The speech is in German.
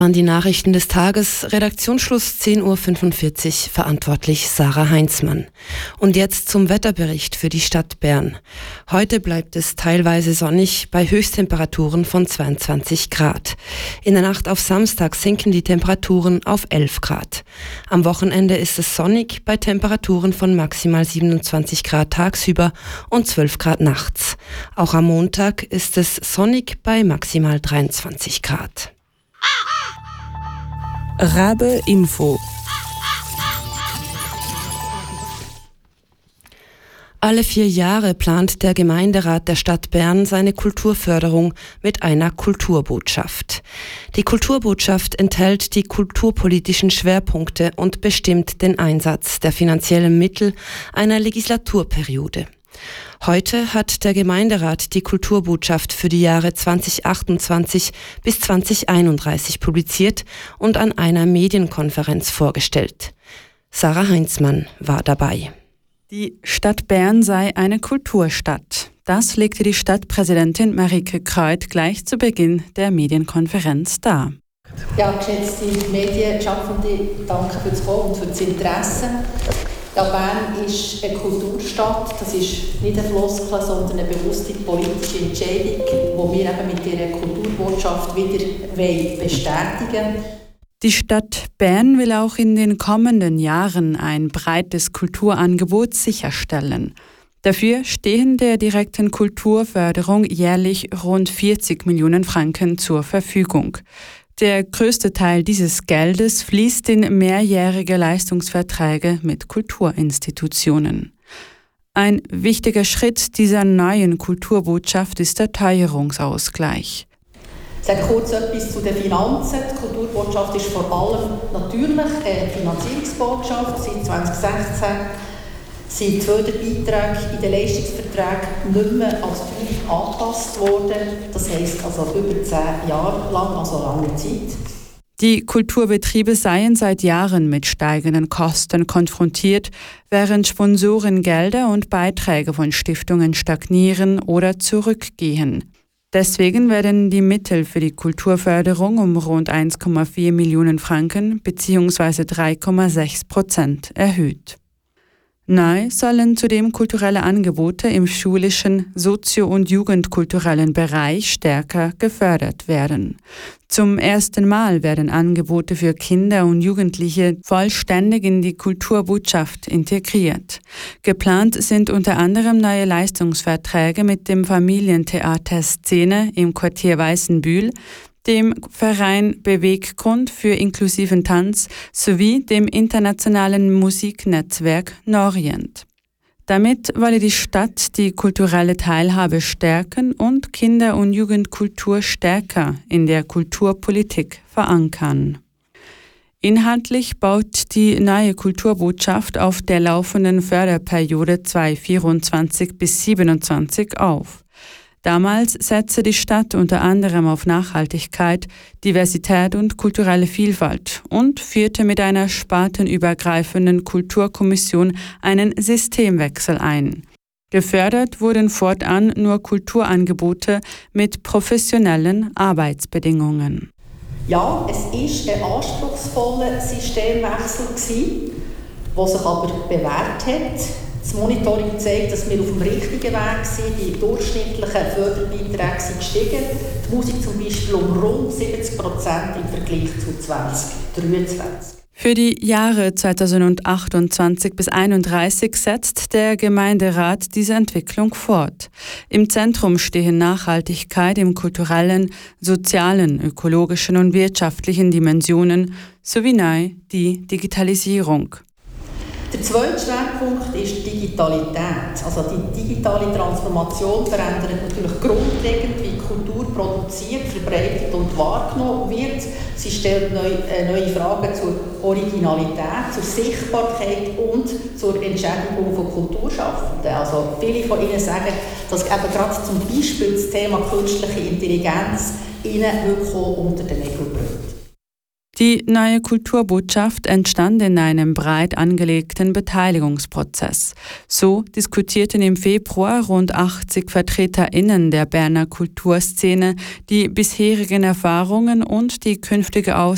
An die Nachrichten des Tages, Redaktionsschluss 10.45 Uhr, verantwortlich Sarah Heinzmann. Und jetzt zum Wetterbericht für die Stadt Bern. Heute bleibt es teilweise sonnig bei Höchsttemperaturen von 22 Grad. In der Nacht auf Samstag sinken die Temperaturen auf 11 Grad. Am Wochenende ist es sonnig bei Temperaturen von maximal 27 Grad tagsüber und 12 Grad nachts. Auch am Montag ist es sonnig bei maximal 23 Grad. Rabe Info. Alle 4 Jahre plant der Gemeinderat der Stadt Bern seine Kulturförderung mit einer Kulturbotschaft. Die Kulturbotschaft enthält die kulturpolitischen Schwerpunkte und bestimmt den Einsatz der finanziellen Mittel einer Legislaturperiode. Heute hat der Gemeinderat die Kulturbotschaft für die Jahre 2028 bis 2031 publiziert und an einer Medienkonferenz vorgestellt. Sarah Heinzmann war dabei. Die Stadt Bern sei eine Kulturstadt. Das legte die Stadtpräsidentin Marike Kreut gleich zu Beginn der Medienkonferenz dar. Ja, geschätzte Medienschaffende, danke für das Kommen und für das Interesse. Ja, Bern ist eine Kulturstadt. Das ist nicht eine Floskel, sondern eine bewusste politische Entscheidung, die wir eben mit dieser Kulturbotschaft wieder bestätigen wollen. Die Stadt Bern will auch in den kommenden Jahren ein breites Kulturangebot sicherstellen. Dafür stehen der direkten Kulturförderung jährlich rund 40 Millionen Franken zur Verfügung. Der größte Teil dieses Geldes fließt in mehrjährige Leistungsverträge mit Kulturinstitutionen. Ein wichtiger Schritt dieser neuen Kulturbotschaft ist der Teuerungsausgleich. Ich sage kurz etwas zu den Finanzen. Die Kulturbotschaft ist vor allem natürlich eine Finanzierungsbotschaft. Seit 2016 sind die Förderbeiträge in den Leistungsverträgen nicht mehr als Teuerung angepasst worden. Das heisst also über 10 Jahre lang, also lange Zeit. Die Kulturbetriebe seien seit Jahren mit steigenden Kosten konfrontiert, während Sponsorengelder und Beiträge von Stiftungen stagnieren oder zurückgehen. Deswegen werden die Mittel für die Kulturförderung um rund 1,4 Millionen Franken bzw. 3,6% erhöht. Neu sollen zudem kulturelle Angebote im schulischen, sozio- und jugendkulturellen Bereich stärker gefördert werden. Zum ersten Mal werden Angebote für Kinder und Jugendliche vollständig in die Kulturbotschaft integriert. Geplant sind unter anderem neue Leistungsverträge mit dem Familientheater Szene im Quartier Weißenbühl, dem Verein Beweggrund für inklusiven Tanz sowie dem internationalen Musiknetzwerk Norient. Damit wolle die Stadt die kulturelle Teilhabe stärken und Kinder- und Jugendkultur stärker in der Kulturpolitik verankern. Inhaltlich baut die neue Kulturbotschaft auf der laufenden Förderperiode 2024 bis 2027 auf. Damals setzte die Stadt unter anderem auf Nachhaltigkeit, Diversität und kulturelle Vielfalt und führte mit einer spartenübergreifenden Kulturkommission einen Systemwechsel ein. Gefördert wurden fortan nur Kulturangebote mit professionellen Arbeitsbedingungen. Ja, es war ein anspruchsvoller Systemwechsel, der sich aber bewährt hat. Das Monitoring zeigt, dass wir auf dem richtigen Weg sind. Die durchschnittlichen Förderbeiträge sind gestiegen. Die Musik zum Beispiel um rund 70% im Vergleich zu 2023. Für die Jahre 2028 bis 2031 setzt der Gemeinderat diese Entwicklung fort. Im Zentrum stehen Nachhaltigkeit im kulturellen, sozialen, ökologischen und wirtschaftlichen Dimensionen sowie neu die Digitalisierung. Der zweite Schwerpunkt ist Digitalität. Also die digitale Transformation verändert natürlich grundlegend, wie Kultur produziert, verbreitet und wahrgenommen wird. Sie stellt neue Fragen zur Originalität, zur Sichtbarkeit und zur Entschädigung von Kulturschaffenden. Also viele von Ihnen sagen, dass eben gerade zum Beispiel das Thema künstliche Intelligenz Ihnen wirklich unter den Nägeln brennt. Die neue Kulturbotschaft entstand in einem breit angelegten Beteiligungsprozess. So diskutierten im Februar rund 80 VertreterInnen der Berner Kulturszene die bisherigen Erfahrungen und die künftige Ausrichtung